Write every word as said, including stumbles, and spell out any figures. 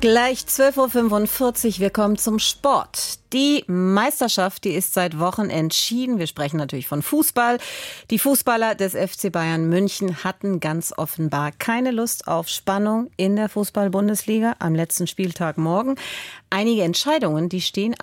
Gleich zwölf Uhr fünfundvierzig, wir kommen zum Sport. Die Meisterschaft, die ist seit Wochen entschieden. Wir sprechen natürlich von Fußball. Die Fußballer des F C Bayern München hatten ganz offenbar keine Lust auf Spannung in der Fußball-Bundesliga am letzten Spieltag morgen. Einige Entscheidungen, die stehen